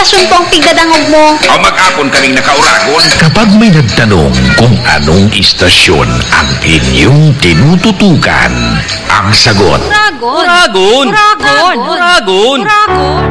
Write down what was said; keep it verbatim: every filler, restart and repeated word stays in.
istasyon po ang pigdadangog mo? O mag-apon kaming nakauragon. Kapag may nagtanong kung anong istasyon ang inyong tinututukan, ang sagot, Uragon. Uragon! Uragon. Uragon! Uragon.